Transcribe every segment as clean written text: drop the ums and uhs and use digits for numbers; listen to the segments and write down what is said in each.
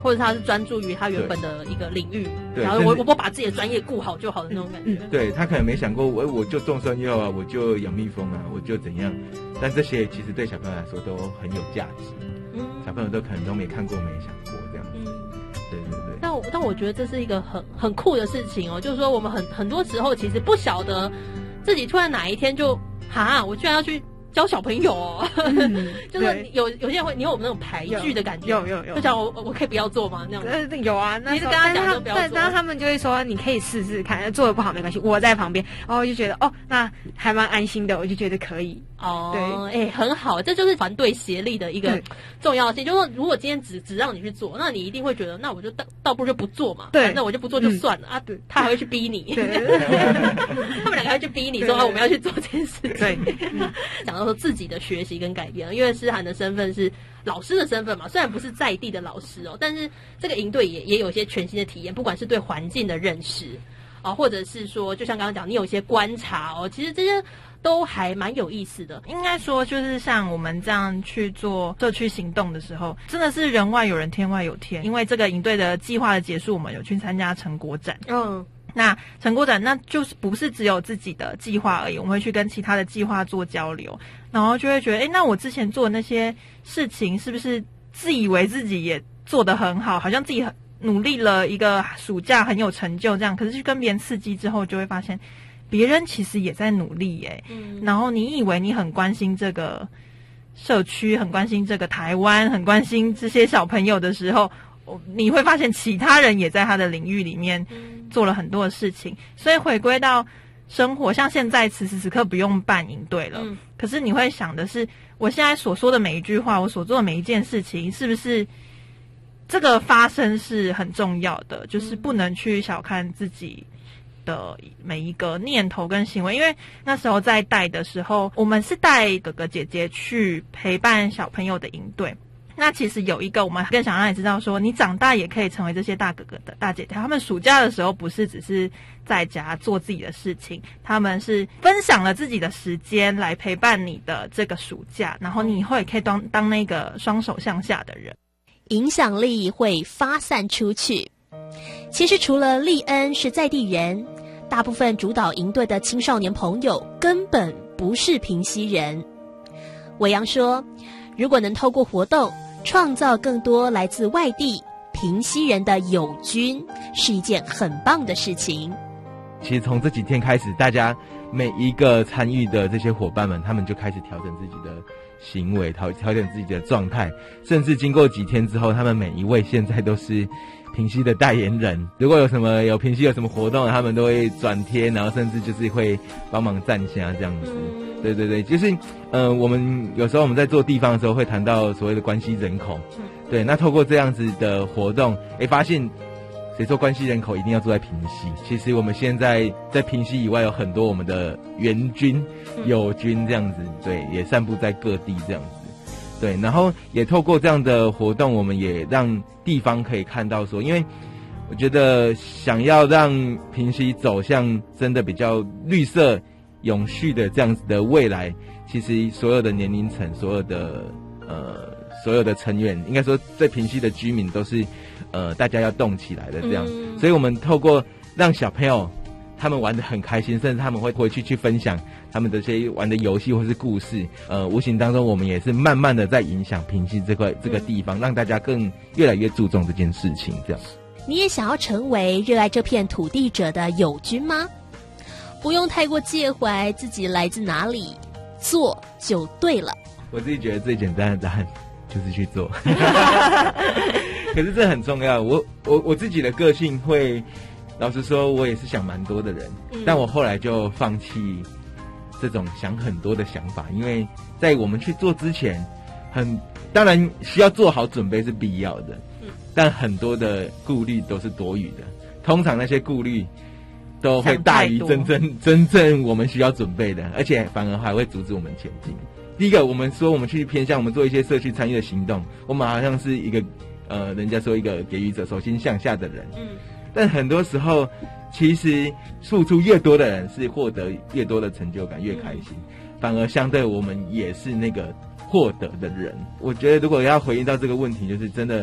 或者他是专注于他原本的一个领域，然后我把自己的专业顾好就好的那种感觉。 对，他可能没想过我就种山药啊，我就养蜜蜂啊，我就怎样，但这些其实对小朋友来说都很有价值。小朋友都可能都没看过没想过这样。对对对。 但我觉得这是一个很酷的事情哦，就是说我们很多时候其实不晓得自己突然哪一天就我居然要去教小朋友哦，就是有些人会，你有我们那种排剧的感觉， 有， 就讲我可以不要做吗？那样有啊，那你是跟他讲就不要做， 然后他们就会说你可以试试看，做得不好没关系，我在旁边，然后我就觉得那还蛮安心的，我就觉得可以。 对，很好，这就是团队协力的一个重要性。就是如果今天只让你去做，那你一定会觉得，那我就倒不如就不做嘛， 对， 那我就不做就算了对，他还会去逼你， 对， 他们两个还会去逼你说我们要去做这件事情。对，讲到说自己的学习跟改变，因为诗涵的身份是老师的身份嘛，虽然不是在地的老师但是这个营队也有一些全新的体验，不管是对环境的认识或者是说，就像刚刚讲，你有一些观察其实这些都还蛮有意思的。 应该说就是像我们这样去做社区行动的时候，真的是人外有人，天外有天。因为这个营队的计划的结束，我们有去参加成果展。那成果展那就是不是只有自己的计划而已，我们会去跟其他的计划做交流，然后就会觉得那我之前做的那些事情是不是自以为自己也做得很好，好像自己很努力了一个暑假很有成就这样，可是去跟别人刺激之后就会发现别人其实也在努力然后你以为你很关心这个社区，很关心这个台湾，很关心这些小朋友的时候，你会发现其他人也在他的领域里面做了很多的事情。所以回归到生活，像现在此时此刻不用办营队了，可是你会想的是，我现在所说的每一句话，我所做的每一件事情，是不是这个发生是很重要的，就是不能去小看自己的每一个念头跟行为。因为那时候在带的时候，我们是带哥哥姐姐去陪伴小朋友的营队，那其实有一个我们更想让你知道说，你长大也可以成为这些大哥哥的大姐姐。他们暑假的时候不是只是在家做自己的事情，他们是分享了自己的时间来陪伴你的这个暑假，然后你以后也可以当那个双手向下的人， 影响力会发散出去。其实除了立恩是在地人，大部分主导营队的青少年朋友根本不是平溪人。伟阳说，如果能透过活动创造更多来自外地平溪人的友军，是一件很棒的事情。 其实从这几天开始，大家每一个参与的这些伙伴们，他们就开始调整自己的行为，调整自己的状态，甚至经过几天之后，他们每一位现在都是平溪的代言人。如果有平溪有什么活动，他们都会转贴，然后甚至就是会帮忙站下这样子。对对对，就是我们有时候我们在做地方的时候会谈到所谓的关系人口。对，那透过这样子的活动，发现谁说关系人口一定要住在平溪？其实我们现在在平溪以外有很多我们的原军、友军这样子，对，也散布在各地这样子。对，然后也透过这样的活动，我们也让地方可以看到说，因为我觉得想要让平溪走向真的比较绿色、永续的这样子的未来，其实所有的年龄层、所有的成员，应该说在平溪的居民都是大家要动起来的这样。所以我们透过让小朋友他们玩得很开心，甚至他们会回去分享他们的这些玩的游戏或是故事，无形当中我们也是慢慢的在影响平溪这个地方，让大家越来越注重这件事情这样。 你也想要成为热爱这片土地者的友军吗？不用太过介怀自己来自哪里，做就对了。 我自己觉得最简单的答案就是去做可是这很重要，我自己的个性会，老实说我也是想蛮多的人，但我后来就放弃这种想很多的想法，因为在我们去做之前，当然需要做好准备是必要的，但很多的顾虑都是多余的，通常那些顾虑都会大于真正我们需要准备的，而且反而还会阻止我们前进。第一个，我们说我们去偏向我们做一些社区参与的行动，我们好像是一个人家说一个给予者手心向下的人，但很多时候其实付出越多的人是获得越多的成就感，越开心，反而相对我们也是那个获得的人。我觉得如果要回应到这个问题，就是真的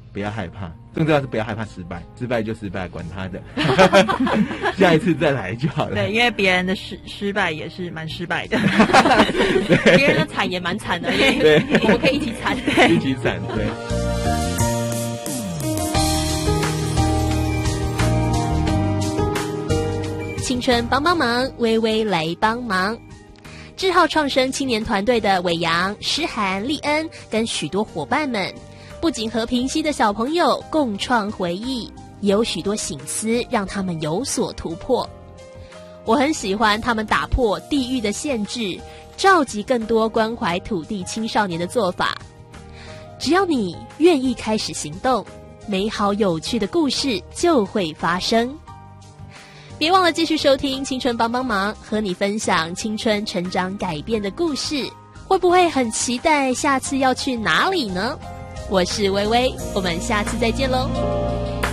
不要害怕，更重要是不要害怕失败，失败就失败，管他的，下一次再来就好了。 对，因为别人的失败也是蛮失败的， 别人的惨也蛮惨的，对，我们可以一起惨， 一起惨，对。 青春帮帮忙，微微来帮忙。志浩创生青年团队的伟阳、诗涵、丽恩跟许多伙伴们，不仅和平溪的小朋友共创回忆，也有许多省思让他们有所突破。我很喜欢他们打破地域的限制，召集更多关怀土地青少年的做法。只要你愿意开始行动，美好有趣的故事就会发生。别忘了继续收听青春帮帮忙，和你分享青春成长改变的故事。会不会很期待下次要去哪里呢？我是微微，我们下次再见喽。